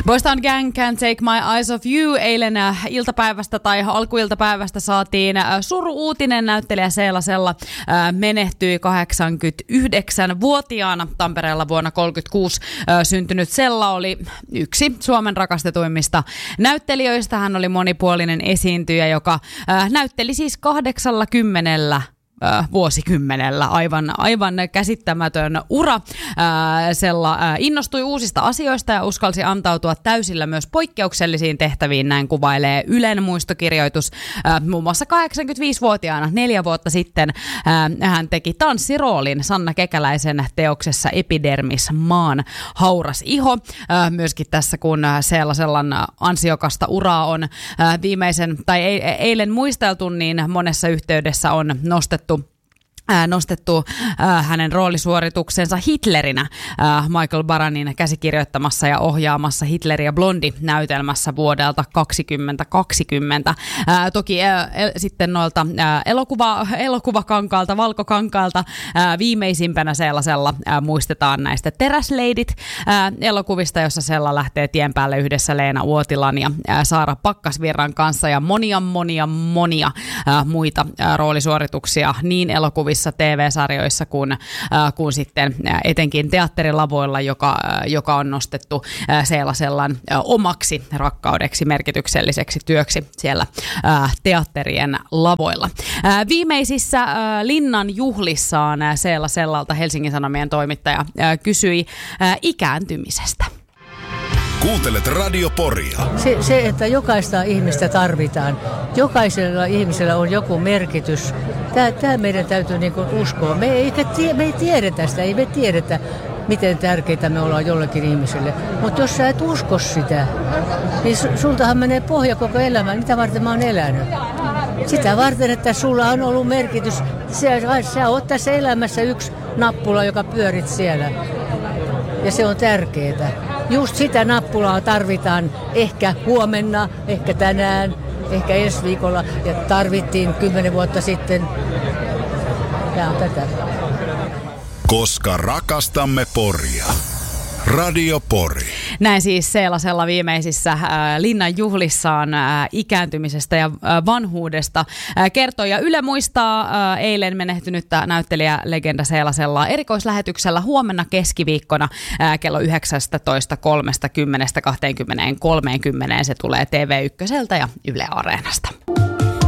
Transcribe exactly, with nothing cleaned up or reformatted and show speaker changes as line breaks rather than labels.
Boys Town Gang, Can't Take My Eyes Off You. Eilen iltapäivästä tai alkuiltapäivästä saatiin suru-uutinen. Näyttelijä Seela Sella menehtyi kahdeksankymmentäyhdeksänvuotiaana. Tampereella vuonna tuhatyhdeksänsataakolmekymmentäkuusi syntynyt Sella oli yksi Suomen rakastetuimmista näyttelijöistä. Hän oli monipuolinen esiintyjä, joka näytteli siis kahdeksallakymmenellä vuosikymmenellä. Aivan, aivan käsittämätön ura. Sella innostui uusista asioista ja uskalsi antautua täysillä myös poikkeuksellisiin tehtäviin, näin kuvailee Ylen muistokirjoitus. Muun muassa kahdeksankymmentäviisivuotiaana neljä vuotta sitten hän teki tanssiroolin Sanna Kekäläisen teoksessa Epidermis, maan hauras iho. Myöskin tässä, kun Seela Sellan ansiokasta uraa on viimeisen tai eilen muisteltu, niin monessa yhteydessä on nostettu Ää, nostettu ää, hänen roolisuorituksensa Hitlerinä ää, Michael Baranin käsikirjoittamassa ja ohjaamassa Hitler ja Blondi-näytelmässä vuodelta kaksituhattakaksikymmentä. Ää, toki ää, el, sitten noilta ää, elokuva, elokuvakankaalta, valkokankaalta ää, viimeisimpänä Seelasella ää, muistetaan näistä Teräsleidit ää, elokuvista, jossa Sella lähtee tien päälle yhdessä Leena Uotilan ja ää, Saara Pakkasvirran kanssa ja monia, monia, monia ää, muita ää, roolisuorituksia niin elokuvissa, T V-sarjoissa kuin, äh, kuin sitten äh, etenkin teatterilavoilla, joka, äh, joka on nostettu äh, Seela Sellan äh, omaksi rakkaudeksi, merkitykselliseksi työksi siellä äh, teatterien lavoilla. Äh, viimeisissä äh, Linnan juhlissaan äh, Seela Sellalta Helsingin Sanomien toimittaja äh, kysyi äh, ikääntymisestä.
Kuuntelet Radio Poria.
Se, se, että jokaista ihmistä tarvitaan. Jokaisella ihmisellä on joku merkitys. Tämä, tämä meidän täytyy niin kuin uskoa. Me ei, me ei tiedetä sitä, ei me tiedetä, miten tärkeitä me ollaan jollekin ihmiselle. Mutta jos sä et usko sitä, niin sultahan menee pohja koko elämä. Mitä varten mä oon elänyt? Sitä varten, että sulla on ollut merkitys. Sä, sä oot tässä elämässä yksi nappula, joka pyörit siellä. Ja se on tärkeää. Just sitä nappulaa tarvitaan ehkä huomenna, ehkä tänään, ehkä ensi viikolla. Ja tarvittiin kymmenen vuotta sitten. Tämä on tätä.
Koska rakastamme Poria. Radio Pori.
Näin siis Seela Sella viimeisissä äh, Linnan juhlissaan äh, ikääntymisestä ja äh, vanhuudesta äh, kertoi. Ja Yle muistaa äh, eilen menehtynyttä näyttelijälegenda Seela Sellaa erikoislähetyksellä huomenna keskiviikkona äh, kello yhdeksäntoista kolmekymmentä kaksikymmentä Se tulee T V ykköseltä ja Yle Areenasta.